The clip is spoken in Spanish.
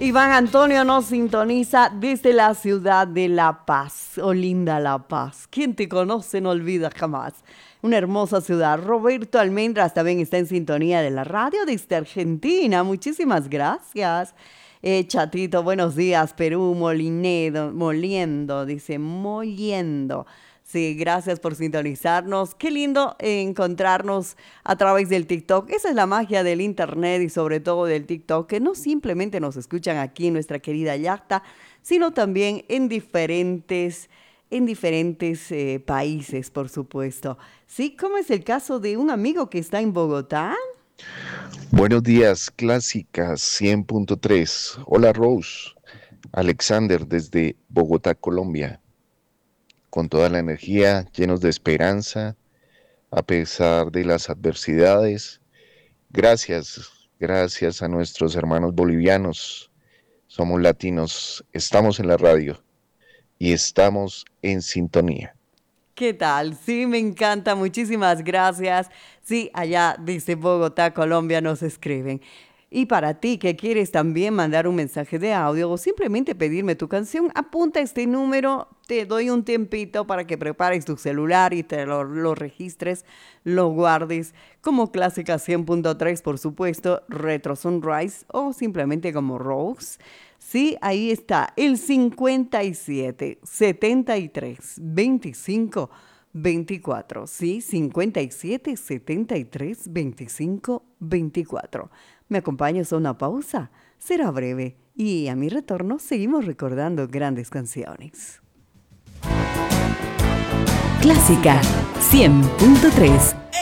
Iván Antonio nos sintoniza desde la ciudad de La Paz. Oh, linda La Paz. ¿Quién te conoce no olvida jamás? Una hermosa ciudad. Roberto Almendras también está en sintonía de la radio desde Argentina. Muchísimas gracias. Chatito, buenos días. Perú, moliendo, dice, moliendo. Sí, gracias por sintonizarnos. Qué lindo encontrarnos a través del TikTok. Esa es la magia del Internet y sobre todo del TikTok, que no simplemente nos escuchan aquí en nuestra querida Yacta, sino también en diferentes países, por supuesto. Sí, como es el caso de un amigo que está en Bogotá. Buenos días, Clásicas 100.3. Hola Rose, Alexander desde Bogotá, Colombia. Con toda la energía, llenos de esperanza, a pesar de las adversidades. Gracias a nuestros hermanos bolivianos. Somos latinos, estamos en la radio y estamos en sintonía. ¿Qué tal? Sí, me encanta. Muchísimas gracias. Sí, allá desde Bogotá, Colombia, nos escriben. Y para ti que quieres también mandar un mensaje de audio o simplemente pedirme tu canción, apunta este número. Te doy un tiempito para que prepares tu celular y te lo registres, lo guardes como Clásica 100.3, por supuesto, Retro Sunrise o simplemente como Rose. Sí, ahí está, el 57 73 25 24. Sí, 57 73 25 24. ¿Me acompañas a una pausa? Será breve y a mi retorno seguimos recordando grandes canciones. Clásica 100.3.